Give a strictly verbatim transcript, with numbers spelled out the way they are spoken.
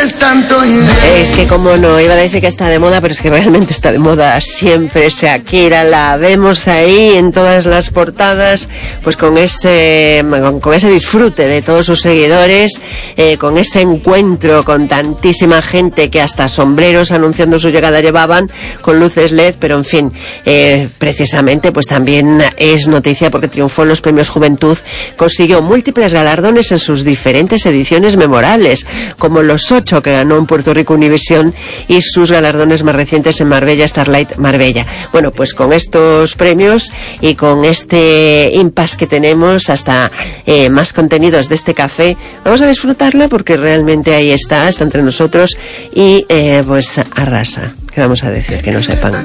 Es que como no, iba a decir que está de moda, pero es que realmente está de moda siempre. Shakira la vemos ahí en todas las portadas, pues con ese con, con ese disfrute de todos sus seguidores, eh, con ese encuentro con tantísima gente que hasta sombreros anunciando su llegada llevaban con luces L E D, pero en fin, eh, precisamente pues también es noticia porque triunfó en los premios Juventud, consiguió múltiples galardones en sus diferentes ediciones memorables, como los ocho que ganó en Puerto Rico Univisión y sus galardones más recientes en Marbella, Starlight Marbella. Bueno, pues con estos premios y con este impasse que tenemos, hasta eh, más contenidos de este café, vamos a disfrutarla porque realmente ahí está, está entre nosotros y eh, pues arrasa. ¿Qué vamos a decir? Que no sepan.